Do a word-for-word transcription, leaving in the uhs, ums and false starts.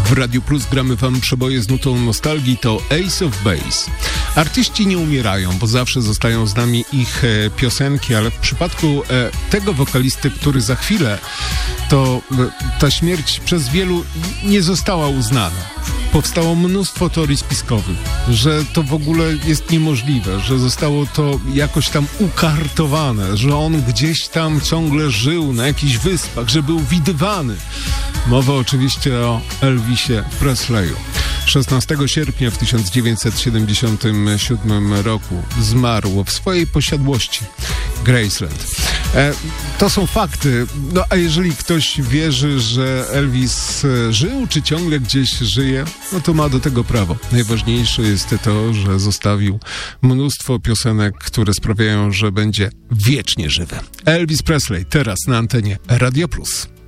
W Radio Plus gramy wam przeboje z nutą nostalgii, to Ace of Base. Artyści nie umierają, bo zawsze zostają z nami ich e, piosenki, ale w przypadku e, tego wokalisty, który za chwilę, to e, ta śmierć przez wielu nie została uznana. Powstało mnóstwo teorii spiskowych, że to w ogóle jest niemożliwe, że zostało to jakoś tam ukartowane, że on gdzieś tam ciągle żył na jakichś wyspach, że był widywany. Mowa oczywiście o Elvisie Presleyu. szesnastego sierpnia w tysiąc dziewięćset siedemdziesiątym siódmym roku zmarł w swojej posiadłości Graceland. E, to są fakty. No a jeżeli ktoś wierzy, że Elvis żył, czy ciągle gdzieś żyje, no to ma do tego prawo. Najważniejsze jest to, że zostawił mnóstwo piosenek, które sprawiają, że będzie wiecznie żywy. Elvis Presley teraz na antenie Radio Plus.